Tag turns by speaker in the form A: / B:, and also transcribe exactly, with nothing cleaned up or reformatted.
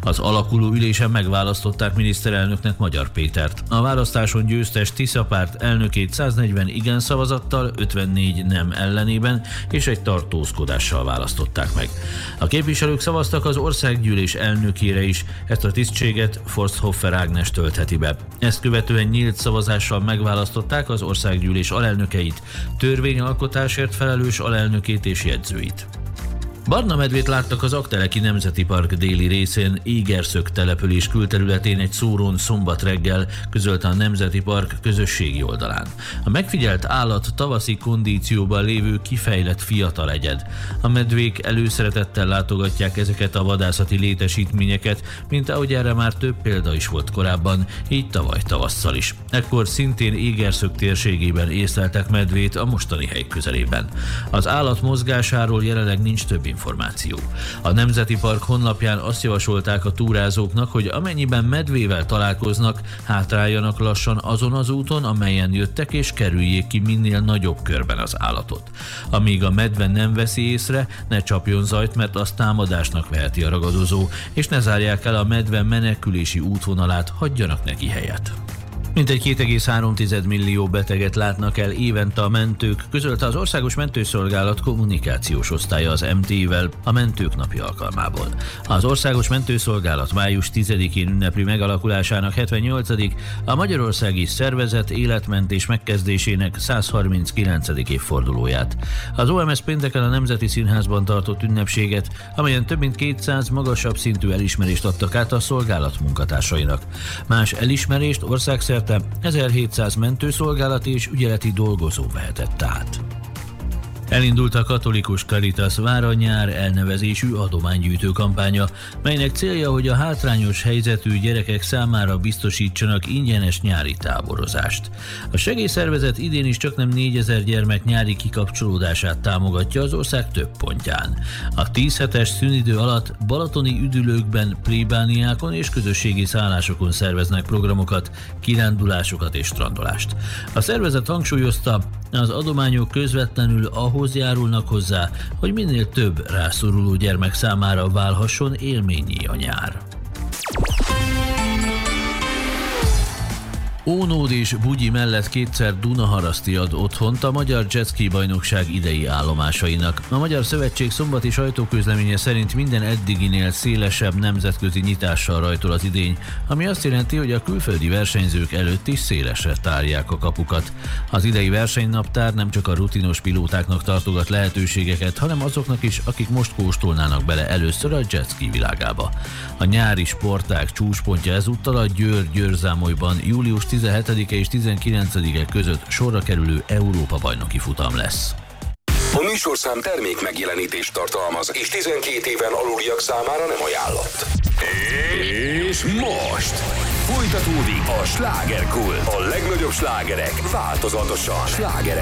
A: Az alakuló ülésen megválasztották miniszterelnöknek Magyar Pétert. A választáson győztes Tisza párt elnökét száznegyven igen szavazattal, ötvennégy nem ellenében és egy tartózkodással választották meg. A képviselők szavaztak az országgyűlés elnökére is, ezt a tisztséget Forsthoffer Ágnes töltheti be. Ezt követően nyílt szavazással megválasztották az országgyűlés alelnökeit, törvényalkotásért felelős alelnökét és jegyzőit. Barna medvét láttak az Aggteleki Nemzeti Park déli részén, Égerszög település külterületén egy szórón szombat reggel, közölte a Nemzeti Park közösségi oldalán. A megfigyelt állat tavaszi kondícióban lévő kifejlett fiatal egyed. A medvék előszeretettel látogatják ezeket a vadászati létesítményeket, mint ahogy erre már több példa is volt korábban, így tavaly tavasszal is. Ekkor szintén Égerszög térségében észleltek medvét a mostani hely közelében. Az állat mozgásáról jelenleg nincs több információ. A Nemzeti Park honlapján azt javasolták a túrázóknak, hogy amennyiben medvével találkoznak, hátráljanak lassan azon az úton, amelyen jöttek, és kerüljék ki minél nagyobb körben az állatot. Amíg a medve nem veszi észre, ne csapjon zajt, mert az támadásnak veheti a ragadozó, és ne zárják el a medve menekülési útvonalát, hagyjanak neki helyet. Mintegy két egész három millió beteget látnak el évente a mentők, közölte az Országos Mentőszolgálat kommunikációs osztálya az em té vel a Mentők Napja alkalmából. Az Országos Mentőszolgálat május tizedikén ünnepli megalakulásának hetvennyolcadik a Magyarországi Szervezet életmentés megkezdésének száz harminckilencedik évfordulóját. Az o em es pénteken a Nemzeti Színházban tartott ünnepséget, amelyen több mint kétszáz magasabb szintű elismerést adtak át a szolgálat munkatársainak. Más elismerést országszerte ezerhétszáz mentőszolgálati és ügyeleti dolgozó vehetett át. Elindult a Katolikus Caritas Vár-a-nyár elnevezésű adománygyűjtő kampánya, melynek célja, hogy a hátrányos helyzetű gyerekek számára biztosítsanak ingyenes nyári táborozást. A segélyszervezet idén is csaknem négyezer gyermek nyári kikapcsolódását támogatja az ország több pontján. A tíz hetes szünidő alatt balatoni üdülőkben, plébániákon és közösségi szállásokon szerveznek programokat, kirándulásokat és strandolást. A szervezet hangsúlyozta, az adományok közvetlenül ahhoz járulnak hozzá, hogy minél több rászoruló gyermek számára válhasson élményé a nyár. Ónód és Bugyi mellett kétszer Dunaharaszti ad otthont a Magyar Jetski bajnokság idei állomásainak. A Magyar Szövetség szombati sajtóközleménye szerint minden eddiginél szélesebb nemzetközi nyitással rajtol az idény, ami azt jelenti, hogy a külföldi versenyzők előtt is szélesre tárják a kapukat. Az idei versenynaptár nem csak a rutinos pilótáknak tartogat lehetőségeket, hanem azoknak is, akik most kóstolnának bele először a jetski világába. A nyári sportág csúcspontja ezúttal a Győr-Győrzámolyban július tizenhetedike és tizenkilencedike között sorra kerülő Európa-bajnoki futam lesz.
B: A műsorszám termék megjelenítést tartalmaz, és tizenkét éven aluliak számára nem ajánlott. És most folytatódik a Slágerkult. A legnagyobb slágerek változatosan. Slágerek